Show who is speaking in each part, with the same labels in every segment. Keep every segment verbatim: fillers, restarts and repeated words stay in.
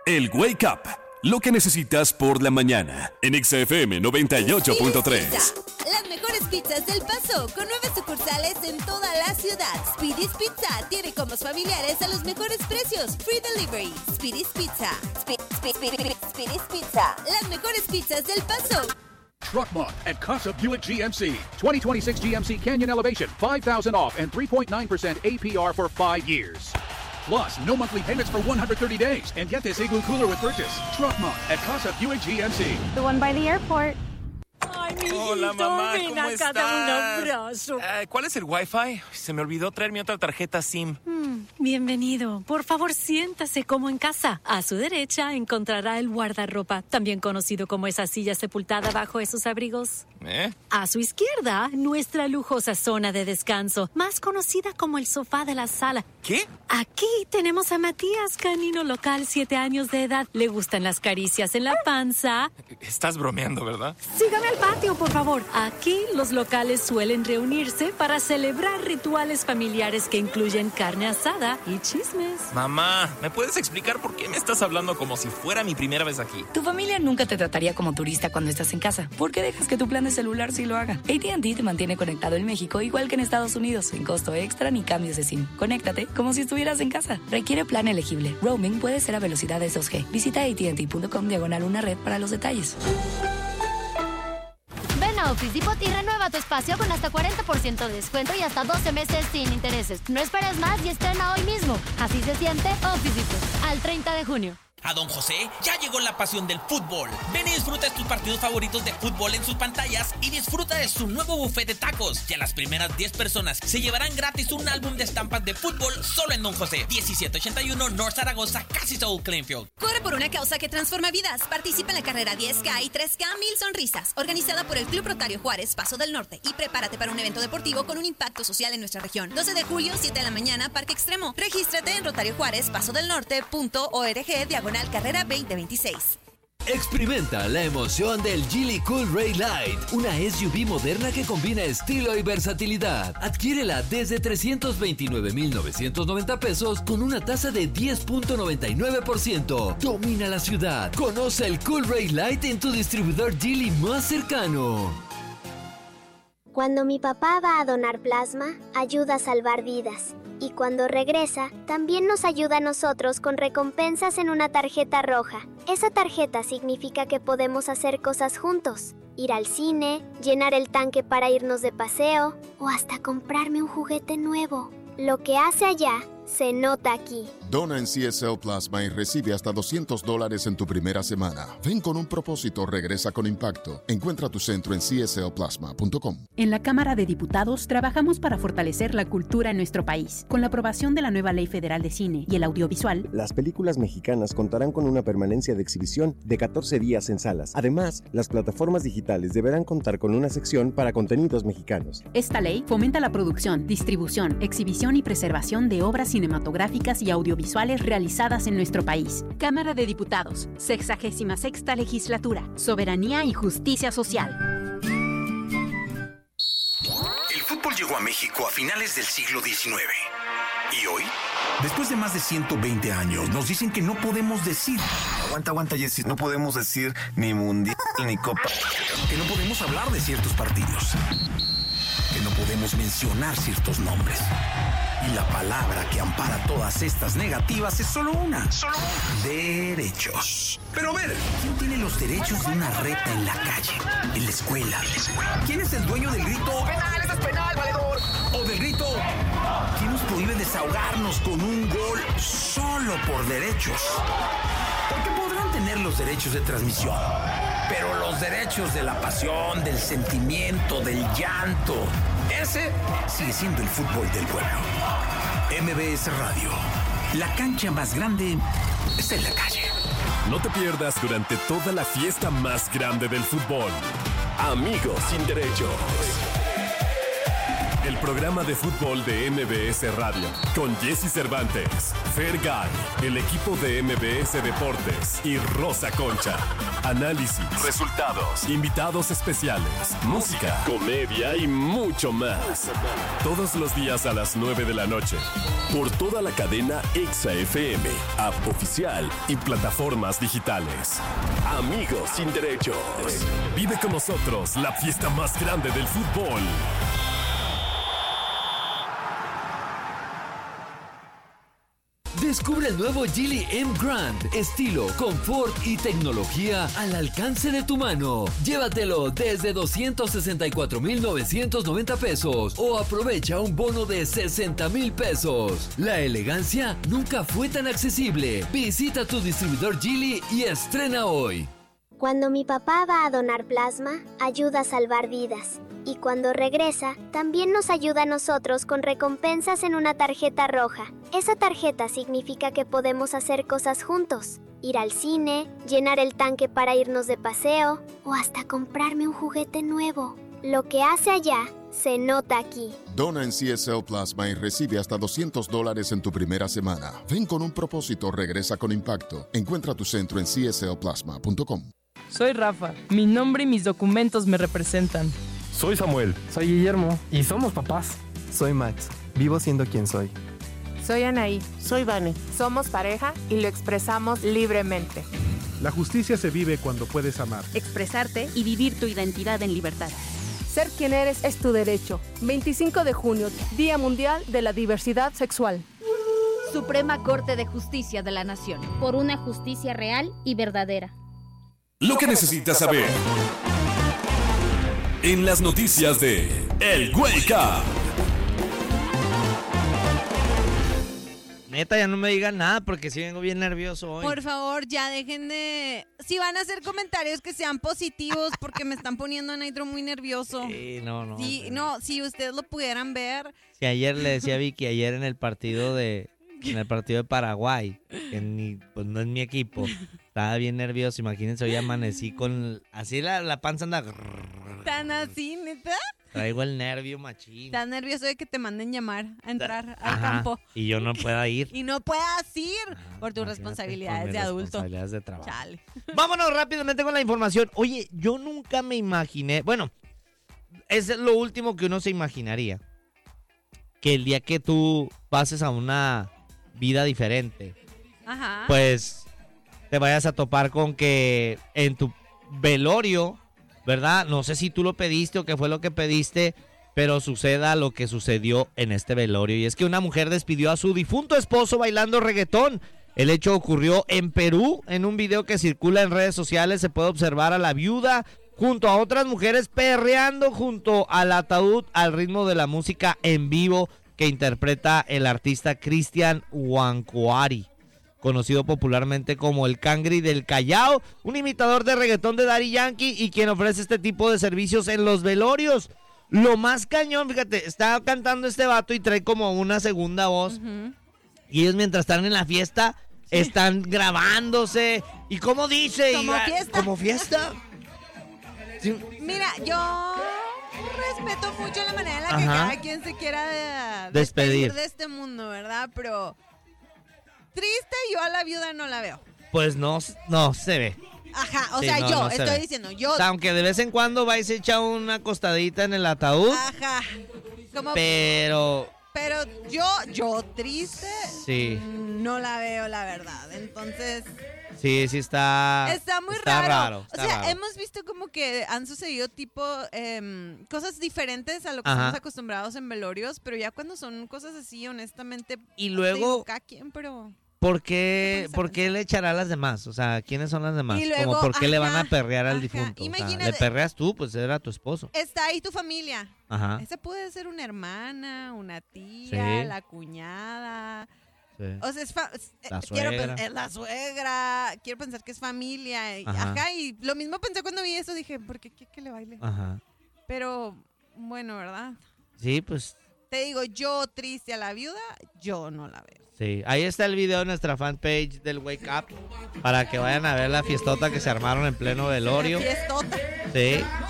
Speaker 1: El Wake Up, lo que necesitas por la mañana, en X F M noventa y ocho punto tres.
Speaker 2: Las mejores pizzas del Paso, con nueve sucursales en toda la ciudad. Speedy's Pizza tiene combos familiares a los mejores precios. Free delivery. Speedy's Pizza. Spe- Spe- Spe- Speedy's Pizza. Las mejores pizzas del Paso.
Speaker 3: Truck Month at Casa Buick G M C. twenty twenty-six G M C Canyon Elevation, five thousand off and three point nine percent A P R for five years. Plus, no monthly payments for one hundred thirty days. And get this igloo cooler with purchase. Truck Month at Casa Buick G M C.
Speaker 4: The one by the airport.
Speaker 5: Ay, mijito,
Speaker 6: hola, mamá,
Speaker 5: ven
Speaker 6: ¿cómo
Speaker 5: acá,
Speaker 6: estás?
Speaker 5: dame un abrazo.
Speaker 6: Uh, ¿Cuál es el Wi-Fi? Se me olvidó traer mi otra tarjeta SIM.
Speaker 5: Mm, bienvenido. Por favor, siéntase como en casa. A su derecha encontrará el guardarropa, también conocido como esa silla sepultada bajo esos abrigos.
Speaker 6: ¿Eh?
Speaker 5: A su izquierda, nuestra lujosa zona de descanso, más conocida como el sofá de la sala.
Speaker 6: ¿Qué?
Speaker 5: Aquí tenemos a Matías, canino local, siete años de edad. Le gustan las caricias en la panza.
Speaker 6: Estás bromeando, ¿verdad?
Speaker 5: Sígame al patio, por favor. Aquí los locales suelen reunirse para celebrar rituales familiares que incluyen carne asada y chismes.
Speaker 6: Mamá, ¿me puedes explicar por qué me estás hablando como si fuera mi primera vez aquí?
Speaker 7: Tu familia nunca te trataría como turista cuando estás en casa. ¿Por qué dejas que tu plan de celular sí lo haga? A T and T te mantiene conectado en México igual que en Estados Unidos, sin costo extra ni cambios de SIM. Conéctate como si estuvieras en casa. Requiere plan elegible. Roaming puede ser a velocidades dos G. Visita A T and T punto com diagonal una red para los detalles.
Speaker 8: Ven a Office Depot y renueva tu espacio con hasta cuarenta por ciento de descuento y hasta doce meses sin intereses. No esperes más y estrena hoy mismo. Así se siente Office Depot. Al treinta de junio.
Speaker 9: A Don José ya llegó la pasión del fútbol. Ven y disfruta de tus partidos favoritos de fútbol en sus pantallas y disfruta de su nuevo buffet de tacos. Y a las primeras diez personas se llevarán gratis un álbum de estampas de fútbol solo en Don José. diecisiete ochenta y uno North Zaragoza, casi South Clinfield.
Speaker 2: Corre por una causa que transforma vidas. Participa en la carrera diez K y tres K Mil Sonrisas, organizada por el Club Rotario Juárez, Paso del Norte. Y prepárate para un evento deportivo con un impacto social en nuestra región. doce de julio, siete de la mañana, Parque Extremo. Regístrate en Rotario Juárez, Paso del Norte punto org, diagonal carrera veinte veintiséis.
Speaker 10: Experimenta la emoción del Geely Cool Ray Light, una S U V moderna que combina estilo y versatilidad. Adquiérela desde trescientos veintinueve mil novecientos noventa pesos con una tasa de diez punto noventa y nueve por ciento. Domina la ciudad. Conoce el Cool Ray Light en tu distribuidor Geely más cercano.
Speaker 11: Cuando mi papá va a donar plasma, ayuda a salvar vidas. Y cuando regresa, también nos ayuda a nosotros con recompensas en una tarjeta roja. Esa tarjeta significa que podemos hacer cosas juntos. Ir al cine, llenar el tanque para irnos de paseo o hasta comprarme un juguete nuevo. Lo que hace allá, se nota aquí.
Speaker 12: Dona en C S L Plasma y recibe hasta doscientos dólares en tu primera semana. Ven con un propósito, regresa con impacto. Encuentra tu centro en c s l plasma punto com.
Speaker 13: En la Cámara de Diputados trabajamos para fortalecer la cultura en nuestro país. Con la aprobación de la nueva Ley Federal de Cine y el audiovisual,
Speaker 14: las películas mexicanas contarán con una permanencia de exhibición de catorce días en salas. Además, las plataformas digitales deberán contar con una sección para contenidos mexicanos.
Speaker 13: Esta ley fomenta la producción, distribución, exhibición y preservación de obras cinematográficas y audiovisuales realizadas en nuestro país. Cámara de Diputados, sexagésima sexta legislatura, soberanía y justicia social.
Speaker 15: El fútbol llegó a México a finales del siglo diecinueve. ¿Y hoy? Después de más de ciento veinte años, nos dicen que no podemos decir...
Speaker 16: Aguanta, aguanta, Jessy. No podemos decir ni mundial ni copa.
Speaker 15: Que no podemos hablar de ciertos partidos. Que no podemos mencionar ciertos nombres. Y la palabra que ampara todas estas negativas es solo una. Solo una. Derechos. Pero a ver, ¿quién tiene los derechos de una reta en la calle? En la escuela. ¿Quién es el dueño del grito?
Speaker 16: ¡Penal, eso es penal, valedor!
Speaker 15: O del grito, ¿quién nos prohíbe desahogarnos con un gol solo por derechos? Porque podrán tener los derechos de transmisión, pero los derechos de la pasión, del sentimiento, del llanto, ese sigue siendo el fútbol del pueblo. M B S Radio, la cancha más grande está en la calle.
Speaker 1: No te pierdas durante toda la fiesta más grande del fútbol. Amigos sin derechos. el programa de fútbol de M B S Radio, con Jesse Cervantes, Fergay, el equipo de M B S Deportes y Rosa Concha. Análisis, resultados, invitados especiales, música, comedia y mucho más. Todos los días a las nueve de la noche, por toda la cadena Exa F M, app oficial y plataformas digitales. Amigos sin derechos. Vive con nosotros la fiesta más grande del fútbol.
Speaker 10: Descubre el nuevo Geely M Grand. Estilo, confort y tecnología al alcance de tu mano. Llévatelo desde doscientos sesenta y cuatro mil novecientos noventa pesos o aprovecha un bono de sesenta mil pesos. La elegancia nunca fue tan accesible. Visita tu distribuidor Geely y estrena hoy.
Speaker 11: Cuando mi papá va a donar plasma, ayuda a salvar vidas. Y cuando regresa, también nos ayuda a nosotros con recompensas en una tarjeta roja. Esa tarjeta significa que podemos hacer cosas juntos. Ir al cine, llenar el tanque para irnos de paseo o hasta comprarme un juguete nuevo. Lo que hace allá, se nota aquí.
Speaker 12: Dona en C S L Plasma y recibe hasta doscientos dólares en tu primera semana. Ven con un propósito, regresa con impacto. Encuentra tu centro en C S L plasma punto com.
Speaker 4: Soy Rafa. Mi nombre y mis documentos me representan.
Speaker 17: Soy Samuel.
Speaker 18: Soy Guillermo. Y somos papás.
Speaker 19: Soy Max. Vivo siendo quien soy.
Speaker 20: Soy Anaí. Soy Vane. Somos pareja y lo expresamos libremente.
Speaker 21: La justicia se vive cuando puedes amar,
Speaker 13: expresarte y vivir tu identidad en libertad.
Speaker 20: Ser quien eres es tu derecho. veinticinco de junio, Día Mundial de la Diversidad Sexual.
Speaker 22: Suprema Corte de Justicia de la Nación. Por una justicia real y verdadera.
Speaker 1: Lo que necesitas saber en las noticias de El Wake Up.
Speaker 23: Neta, ya no me digan nada porque sí vengo bien nervioso hoy.
Speaker 24: Por favor, ya dejen de... Si van a hacer comentarios que sean positivos porque me están poniendo a Nitro muy nervioso.
Speaker 23: Sí, no, no.
Speaker 24: Sí, no, si ustedes lo pudieran ver.
Speaker 23: Si ayer le decía a Vicky, ayer en el partido de... En el partido de Paraguay, que ni, pues no es mi equipo, estaba bien nervioso. Imagínense, hoy amanecí con... Así la, la panza anda...
Speaker 24: ¿Tan así, neta?
Speaker 23: Traigo el nervio machín.
Speaker 24: Estás nervioso de que te manden llamar a entrar al
Speaker 23: Ajá,
Speaker 24: campo.
Speaker 23: Y yo no pueda ir.
Speaker 24: Y no puedas ir ah, por tus responsabilidades de adulto.
Speaker 23: Responsabilidades de trabajo.
Speaker 24: Chale.
Speaker 23: Vámonos rápidamente con la información. Oye, yo nunca me imaginé... Bueno, es lo último que uno se imaginaría. Que el día que tú pases a una... vida diferente,
Speaker 24: Ajá.
Speaker 23: pues te vayas a topar con que en tu velorio, ¿verdad? No sé si tú lo pediste o qué fue lo que pediste, pero suceda lo que sucedió en este velorio. Y es que una mujer despidió a su difunto esposo bailando reggaetón. El hecho ocurrió en Perú. En un video que circula en redes sociales se puede observar a la viuda junto a otras mujeres perreando junto al ataúd al ritmo de la música en vivo que interpreta el artista Cristian Huancoari, conocido popularmente como el Cangri del Callao, un imitador de reggaetón de Daddy Yankee y quien ofrece este tipo de servicios en los velorios. Lo más cañón, fíjate, está cantando este vato y trae como una segunda voz. Uh-huh. Y ellos mientras están en la fiesta, sí, están grabándose. ¿Y cómo dice?
Speaker 24: Como
Speaker 23: y,
Speaker 24: fiesta.
Speaker 23: Como fiesta. Sí.
Speaker 24: Mira, yo... respeto mucho la manera en la que Ajá. cada quien se quiera de,
Speaker 23: despedir.
Speaker 24: despedir de este mundo, ¿verdad? Pero triste yo a la viuda no la veo.
Speaker 23: Pues no, no se ve.
Speaker 24: Ajá, o
Speaker 23: sí,
Speaker 24: sea,
Speaker 23: no,
Speaker 24: yo
Speaker 23: no
Speaker 24: estoy diciendo, yo...
Speaker 23: O sea, aunque de vez en cuando va y se echa una acostadita en el ataúd.
Speaker 24: Ajá. Como,
Speaker 23: pero...
Speaker 24: Pero yo, yo triste,
Speaker 23: sí,
Speaker 24: no la veo, la verdad. Entonces...
Speaker 23: Sí, sí está...
Speaker 24: Está muy
Speaker 23: está
Speaker 24: raro.
Speaker 23: raro
Speaker 24: o
Speaker 23: está
Speaker 24: sea,
Speaker 23: raro.
Speaker 24: hemos visto como que han sucedido tipo eh, cosas diferentes a lo que
Speaker 23: Ajá.
Speaker 24: estamos acostumbrados en velorios, pero ya cuando son cosas así, honestamente...
Speaker 23: Y luego...
Speaker 24: Cada quien, pero...
Speaker 23: ¿Por qué, ¿Por qué le echará a las demás? O sea, ¿quiénes son las demás?
Speaker 24: Y luego,
Speaker 23: Como ¿por qué
Speaker 24: ajá,
Speaker 23: le van a perrear al
Speaker 24: ajá.
Speaker 23: difunto?
Speaker 24: Imagínate,
Speaker 23: o sea, le perreas tú, pues era tu esposo.
Speaker 24: Está ahí tu familia.
Speaker 23: Ajá.
Speaker 24: Esa puede ser una hermana, una tía,
Speaker 23: Sí.
Speaker 24: la cuñada...
Speaker 23: Sí.
Speaker 24: O sea, es, fa-
Speaker 23: La
Speaker 24: quiero
Speaker 23: suegra.
Speaker 24: pen- es la suegra, quiero pensar que es familia. Y,
Speaker 23: Ajá.
Speaker 24: ajá, y lo mismo pensé cuando vi eso, dije, ¿por qué, qué que le baile?
Speaker 23: Ajá.
Speaker 24: Pero, bueno, ¿verdad?
Speaker 23: Sí, pues...
Speaker 24: Te digo, yo triste a la viuda, yo no la veo.
Speaker 23: Sí, ahí está el video en nuestra fanpage del Wake Up para que vayan a ver la fiestota que se armaron en pleno velorio.
Speaker 24: La fiestota.
Speaker 23: Sí.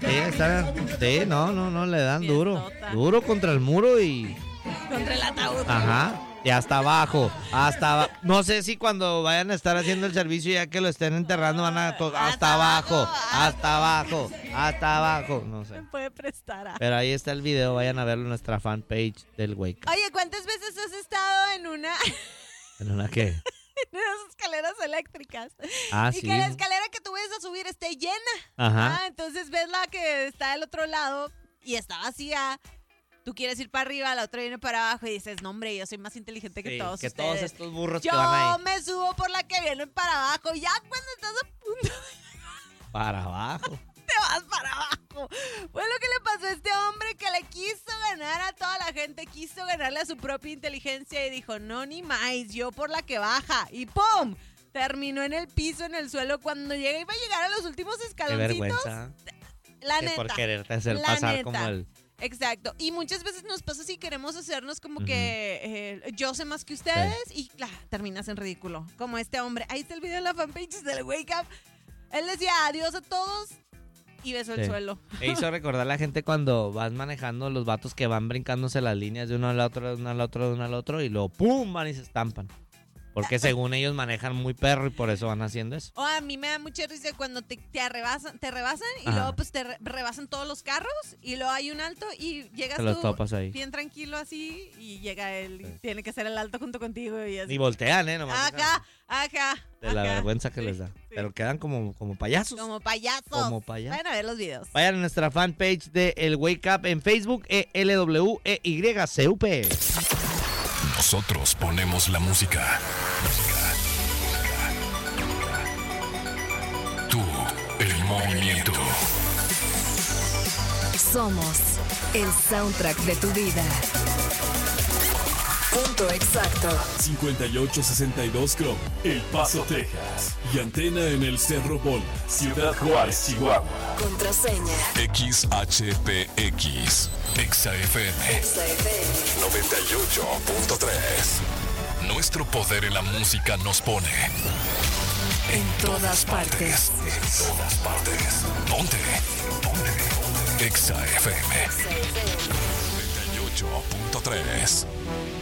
Speaker 23: Sí, está, sí, no, no, no, le dan duro. Duro contra el muro y...
Speaker 24: Contra el ataúd.
Speaker 23: Ajá. Y hasta abajo, hasta abajo. No sé si cuando vayan a estar haciendo el servicio ya que lo estén enterrando van a... To- hasta, hasta abajo, abajo, hasta abajo, hasta abajo. No sé.
Speaker 24: Se puede prestar a...
Speaker 23: Pero ahí está el video, vayan a verlo en nuestra fanpage del Wake Up.
Speaker 24: Oye, ¿cuántas veces has estado en una...
Speaker 23: ¿En una qué?
Speaker 24: En esas escaleras eléctricas.
Speaker 23: Ah,
Speaker 24: y
Speaker 23: sí.
Speaker 24: que la escalera que tú vayas a subir esté llena.
Speaker 23: Ajá.
Speaker 24: Ah, entonces ves la que está del otro lado y está vacía. Tú quieres ir para arriba, la otra viene para abajo y dices, no, hombre, yo soy más inteligente que
Speaker 23: Sí,
Speaker 24: todos
Speaker 23: que
Speaker 24: ustedes.
Speaker 23: todos estos burros
Speaker 24: yo
Speaker 23: que van ahí.
Speaker 24: me subo por la que viene para abajo. Ya cuando estás a punto
Speaker 23: Para abajo.
Speaker 24: te vas para abajo. Fue lo que le pasó a este hombre que le quiso ganar a toda la gente, quiso ganarle a su propia inteligencia y dijo, no, ni más, yo por la que baja. Y ¡pum! Terminó en el piso, en el suelo. Cuando llega, iba a llegar a los últimos
Speaker 23: Qué
Speaker 24: escaloncitos.
Speaker 23: vergüenza.
Speaker 24: La
Speaker 23: Que
Speaker 24: neta.
Speaker 23: por quererte hacer
Speaker 24: la
Speaker 23: pasar
Speaker 24: neta.
Speaker 23: como el...
Speaker 24: Exacto. Y muchas veces nos pasa si queremos hacernos como
Speaker 23: Ujú.
Speaker 24: que eh, yo sé más que ustedes y claro, terminas en ridículo. Como este hombre. Ahí está el video en la fanpage del Wake Up. Él decía adiós a todos y besó el
Speaker 23: Sí.
Speaker 24: suelo.
Speaker 23: E hizo recordar a la gente cuando vas manejando los vatos que van brincándose las líneas de uno al otro, de uno al otro, de uno al otro y luego ¡pum! Van y se estampan. Porque según ellos manejan muy perro y por eso van haciendo eso.
Speaker 24: O a mí me da mucha risa cuando te, te, rebasan, te rebasan y
Speaker 23: Ajá.
Speaker 24: luego pues te re- rebasan todos los carros y luego hay un alto y llegas
Speaker 23: Te los
Speaker 24: tú
Speaker 23: topas ahí.
Speaker 24: bien tranquilo así y llega él y tiene que ser el alto junto contigo y así.
Speaker 23: Ni voltean, ¿eh? Nomás
Speaker 24: Ajá, ajá.
Speaker 23: de la
Speaker 24: ajá.
Speaker 23: vergüenza que les da. Pero quedan como, como payasos.
Speaker 24: Como payasos.
Speaker 23: Como payasos.
Speaker 24: Vayan a ver los videos.
Speaker 23: Vayan a nuestra fanpage de El Wake Up en Facebook, E L W E Y C U P.
Speaker 1: Nosotros ponemos la música. Tú, el movimiento.
Speaker 3: Somos el soundtrack de tu vida. Punto exacto.
Speaker 1: cincuenta y ocho sesenta y dos Chrome, El Paso, Texas. Y antena en el Cerro Bola, Ciudad Juárez, Chihuahua.
Speaker 3: Contraseña.
Speaker 1: X H P X, Exa F M.
Speaker 3: Exa F M.
Speaker 1: noventa y ocho punto tres. Nuestro poder en la música nos pone
Speaker 3: En todas partes.
Speaker 1: En todas partes. Ponte. Ponte. Exa F M. noventa y ocho punto tres.